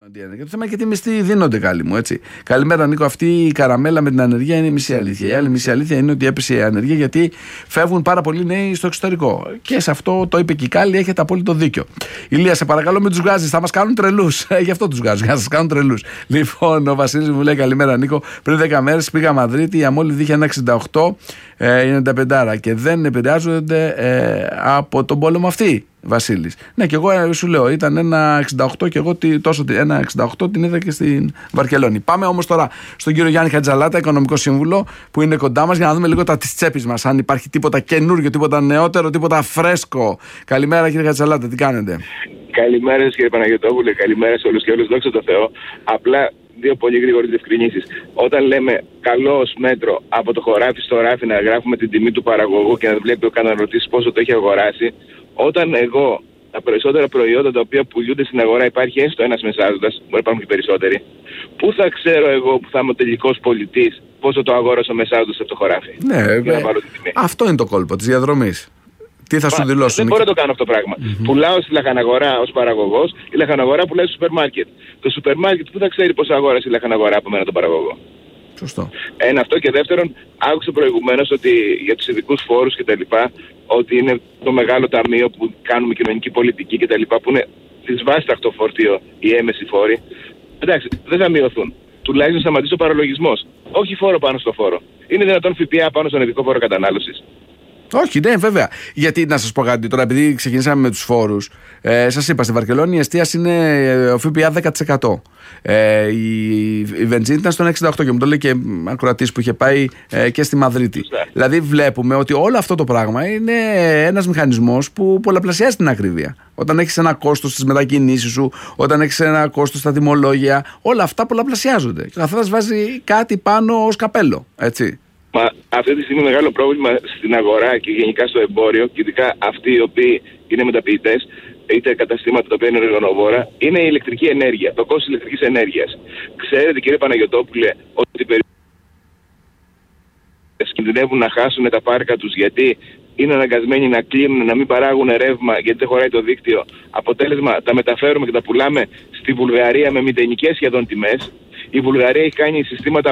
Το θέμα είναι και τι μισθοί δίνονται, καλή μου, έτσι. Καλημέρα, Νίκο. Αυτή η καραμέλα με την ανεργία είναι η μισή αλήθεια. Η άλλη μισή αλήθεια είναι ότι έπεσε η ανεργία γιατί φεύγουν πάρα πολλοί νέοι στο εξωτερικό. Και σε αυτό το είπε και η Κάλλη, έχετε απόλυτο δίκιο. Ηλία, σε παρακαλώ, μην τους βγάζεις, θα μας κάνουν τρελούς. Γι' αυτό τους βγάζω, για να σας κάνουν τρελούς. Λοιπόν, ο Βασίλης μου λέει: καλημέρα, Νίκο. Πριν 10 μέρες πήγα Μαδρίτη, η αμόλυδη είχε 1,68, είναι 95 και δεν επηρεάζονται από τον πόλεμο αυτή. Βασίλης. Ναι, και εγώ σου λέω, ήταν 1,68 και εγώ τόσο 1,68 την είδα και στην Βαρκελόνη. Πάμε όμως τώρα στον κύριο Γιάννη Χατζαλάτα, οικονομικό σύμβουλο, που είναι κοντά μας, για να δούμε λίγο τα της τσέπης μας. Αν υπάρχει τίποτα καινούργιο, τίποτα νεότερο, τίποτα φρέσκο. Καλημέρα, κύριε Χατζαλάτα, τι κάνετε? Καλημέρα, κύριε Παναγιωτόπουλε, καλημέρα σε όλους και όλους. Δόξα τω Θεώ. Απλά δύο πολύ γρήγορες διευκρινήσεις. Όταν λέμε καλό ως μέτρο από το χωράφι στο ράφι να γράφουμε την τιμή του παραγωγού και να βλέπει ο καταναλωτής πόσο το έχει αγοράσει, όταν εγώ τα περισσότερα προϊόντα τα οποία πουλούνται στην αγορά υπάρχει έστω ένας μεσάζοντας, μπορεί να υπάρχουν και περισσότεροι, πού θα ξέρω εγώ που θα είμαι ο τελικός πολιτής πόσο το αγόρασε ο μεσάζοντας από το χωράφι? Ναι, αυτό είναι το κόλπο της διαδρομής. Τι θα σου δηλώσουν? Δεν μπορώ να το κάνω αυτό το πράγμα. Πουλάω στη λαχαναγορά ως παραγωγός, η λαχαναγορά πουλάει στο σούπερ μάρκετ. Το σούπερ μάρκετ πού θα ξέρει πόσο αγόρασε η λαχαναγορά από μένα τον παραγωγό? Σωστό. Ένα αυτό, και δεύτερον, άκουσα προηγουμένως ότι για τους ειδικούς φόρους κτλ. Ότι είναι το μεγάλο ταμείο που κάνουμε κοινωνική πολιτική κτλ. Που είναι δυσβάσταχτο φορτίο οι έμμεσοι φόροι. Εντάξει, δεν θα μειωθούν. Τουλάχιστον σταματήσει ο παραλογισμός. Όχι φόρο πάνω στο φόρο. Είναι δυνατόν ΦΠΑ πάνω στον ειδικό φόρο κατανάλωσης? Όχι, ναι, βέβαια. Γιατί να σας πω κάτι τώρα, επειδή ξεκινήσαμε με τους φόρους, σας είπα, στη Βαρκελόνη η εστίαση είναι ο ΦΠΑ 10%. Η βενζίνη ήταν στον 68% και μου το λέει και ακροατής που είχε πάει και στη Μαδρίτη. Δηλαδή βλέπουμε ότι όλο αυτό το πράγμα είναι ένας μηχανισμός που πολλαπλασιάζει την ακρίβεια. Όταν έχεις ένα κόστος στις μετακινήσεις σου, όταν έχεις ένα κόστος στα τιμολόγια, όλα αυτά πολλαπλασιάζονται. Και ο καθένας βάζει κάτι πάνω ως καπέλο, έτσι. Μα αυτή τη στιγμή μεγάλο πρόβλημα στην αγορά και γενικά στο εμπόριο, και ειδικά αυτοί οι οποίοι είναι μεταποιητές, είτε καταστήματα τα οποία είναι εργονοβόρα, είναι η ηλεκτρική ενέργεια, το κόστος ηλεκτρικής ενέργειας. Ξέρετε, κύριε Παναγιωτόπουλε, ότι οι περιοχές κινδυνεύουν να χάσουν τα πάρκα τους γιατί είναι αναγκασμένοι να κλείνουν, να μην παράγουν ρεύμα γιατί δεν χωράει το δίκτυο. Αποτέλεσμα, τα μεταφέρουμε και τα πουλάμε στη Βουλγαρία με μηδενικές σχεδόν τιμές. Η Βουλγαρία έχει κάνει συστήματα